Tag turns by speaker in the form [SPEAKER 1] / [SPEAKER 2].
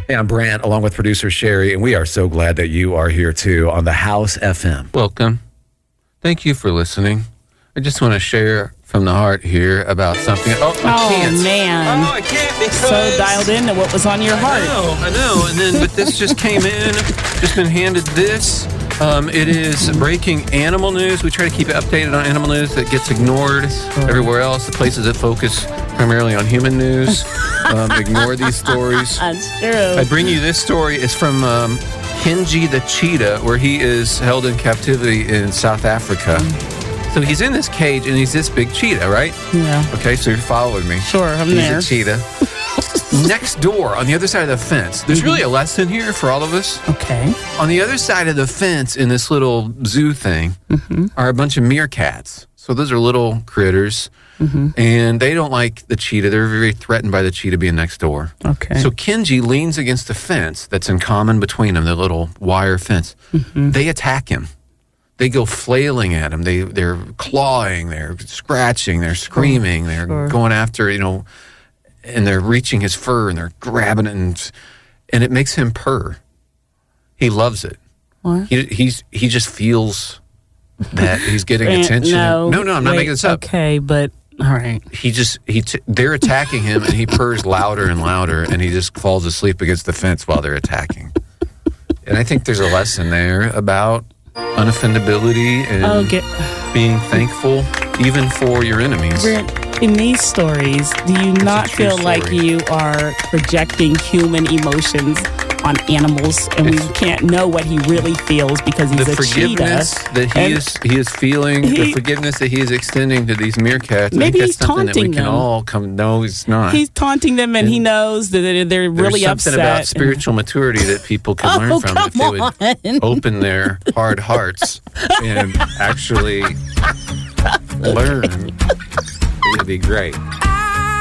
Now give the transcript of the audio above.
[SPEAKER 1] Hey, I'm Brant, along with producer Sherry, and we are so glad that you are here, too, on the House FM.
[SPEAKER 2] Welcome. Thank you for listening. I just want to share from the heart here about something. I can't.
[SPEAKER 3] Man.
[SPEAKER 2] I can't because...
[SPEAKER 3] So dialed into what was on your heart.
[SPEAKER 2] I know. And then, but this just came in. Just been handed this. It is breaking animal news. We try to keep it updated on animal news that gets ignored everywhere else. The places that focus primarily on human news ignore these stories.
[SPEAKER 3] That's true.
[SPEAKER 2] I bring you this story. It's from Kenji the cheetah, where he is held in captivity in South Africa. So he's in this cage, and he's this big cheetah, right?
[SPEAKER 3] Yeah.
[SPEAKER 2] Okay, so you're following me.
[SPEAKER 3] Sure, I'm there.
[SPEAKER 2] He's a cheetah. Next door, on the other side of the fence, there's really a lesson here for all of us.
[SPEAKER 3] Okay.
[SPEAKER 2] On the other side of the fence in this little zoo thing are a bunch of meerkats. So those are little critters, and they don't like the cheetah. They're very threatened by the cheetah being next door.
[SPEAKER 3] Okay.
[SPEAKER 2] So Kenji leans against the fence that's in common between them, the little wire fence. They attack him. They go flailing at him. They're clawing, they're scratching, they're screaming, they're going after, and they're reaching his fur and they're grabbing it, and it makes him purr. He loves it.
[SPEAKER 3] What?
[SPEAKER 2] He just feels that he's getting attention.
[SPEAKER 3] No,
[SPEAKER 2] I'm not making this up.
[SPEAKER 3] Okay, but all right.
[SPEAKER 2] They're attacking him, and he purrs louder and louder, and he just falls asleep against the fence while they're attacking. And I think there's a lesson there about unoffendability and being thankful even for your enemies.
[SPEAKER 3] In these stories, do you not feel like you are projecting human emotions on animals, and we can't know what he really feels because he's a cheetah?
[SPEAKER 2] The forgiveness that he is feeling, the forgiveness that he is extending to these meerkats.
[SPEAKER 3] Maybe
[SPEAKER 2] I think
[SPEAKER 3] he's
[SPEAKER 2] that's something
[SPEAKER 3] taunting
[SPEAKER 2] that we can all come. No, he's not.
[SPEAKER 3] He's taunting them, and he knows that they're really
[SPEAKER 2] There's something about spiritual maturity that people can learn from if they would open their hard hearts and actually learn. It would be great.